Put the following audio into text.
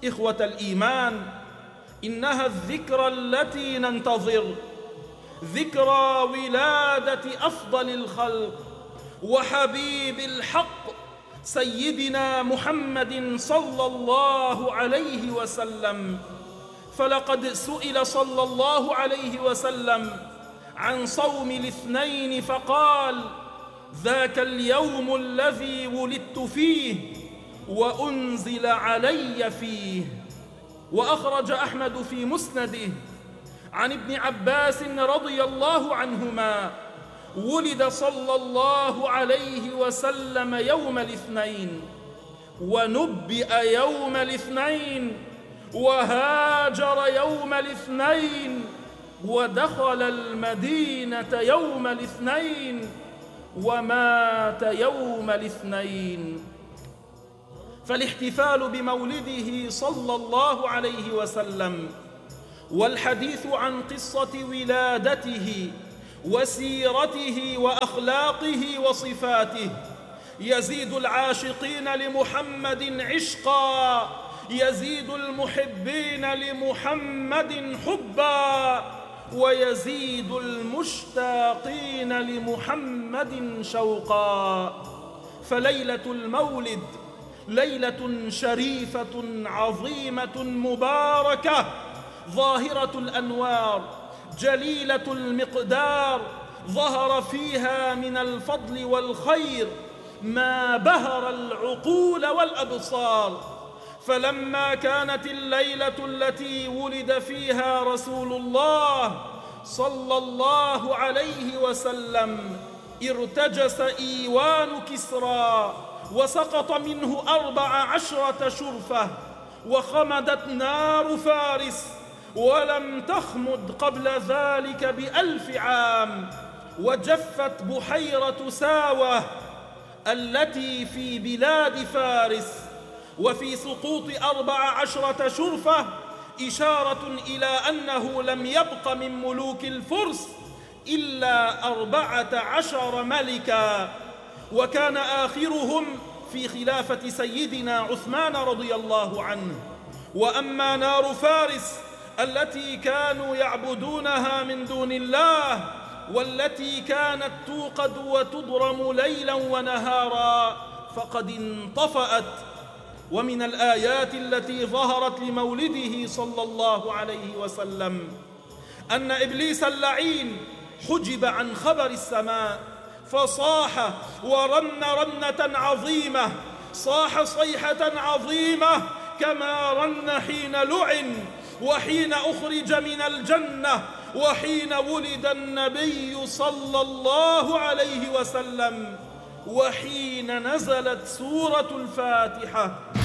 إخوة الإيمان، إنها الذكرى التي ننتظر، ذكرى ولادة أفضل الخلق وحبيب الحق سيدنا محمد صلى الله عليه وسلم. فلقد سئل صلى الله عليه وسلم عن صوم الاثنين فقال: ذاك اليوم الذي ولدت فيه وأنزل علي فيه. وأخرج أحمد في مسنده عن ابن عباس رضي الله عنهما: ولد صلى الله عليه وسلم يوم الاثنين، ونبئ يوم الاثنين، وهاجر يوم الاثنين، ودخل المدينة يوم الاثنين، ومات يوم الاثنين. فالاحتفال بمولده صلى الله عليه وسلم والحديث عن قصة ولادته وسيرته وأخلاقه وصفاته يزيد العاشقين لمحمد عشقا، يزيد المحبين لمحمد حبا، ويزيد المشتاقين لمحمد شوقا. فليلة المولد ليلة شريفة عظيمة مباركة، ظاهرة الأنوار، جليلة المقدار، ظهر فيها من الفضل والخير ما بهر العقول والأبصار. فلما كانت الليلة التي ولد فيها رسول الله صلى الله عليه وسلم ارتجس إيوان كسرى، وسقط منه 14 شرفة، وخمدت نار فارس، ولم تخمد قبل ذلك ب1000 عام، وجفت بحيرة ساوة التي في بلاد فارس. وفي سقوط 14 شرفة إشارة إلى أنه لم يبق من ملوك الفرس إلا 14 ملكا، وكان آخرهم في خلافة سيدنا عثمان رضي الله عنه. وأما نار فارس التي كانوا يعبدونها من دون الله، والتي كانت توقد وتضرم ليلا ونهارا، فقد انطفأت. ومن الآيات التي ظهرت لمولده صلى الله عليه وسلم أن إبليس اللعين حجب عن خبر السماء، فصاح ورن رنة عظيمة، صاح صيحة عظيمة كما رن حين لعن، وحين أخرج من الجنة، وحين ولد النبي صلى الله عليه وسلم، وحين نزلت سورة الفاتحة.